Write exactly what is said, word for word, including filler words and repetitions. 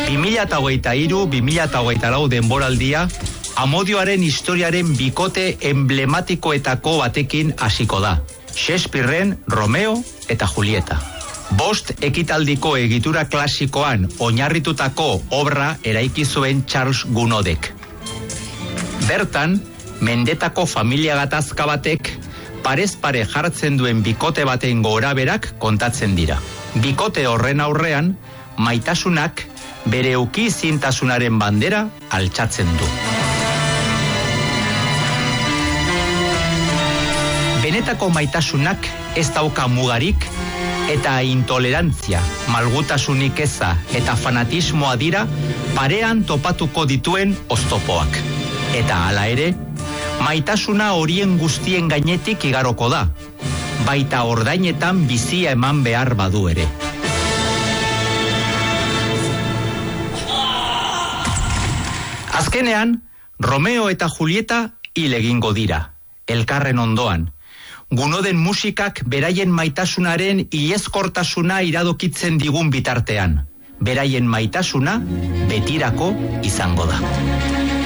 bi mila hogeita hiru bi mila hogeita lau denboraldia amodioaren historiaren bikote emblematikoetako batekin hasiko da. Shakespearen Romeo eta Julieta. Bost ekitaldiko egitura klasikoan oinarritutako obra eraiki zuen Charles Gounodek. Bertan, mendetako familia gatazka batek parez pare jartzen duen bikote baten goraberak kontatzen dira. Bikote horren aurrean, maitasunak bere uki zintasunaren bandera altxatzen du. Benetako maitasunak ez dauka mugarik eta intolerantzia, malgutasunik eza eta fanatismoa dira parean topatuko dituen oztopoak. Eta hala ere, maitasuna horien guztien gainetik igaroko da, baita ordainetan bizia eman behar badu ere. Azkenean, Romeo eta Julieta hil egingo dira, elkarren ondoan. Gounoden musikak beraien maitasunaren ilezkortasuna iradokitzen digun bitartean. Beraien maitasuna betirako izango da.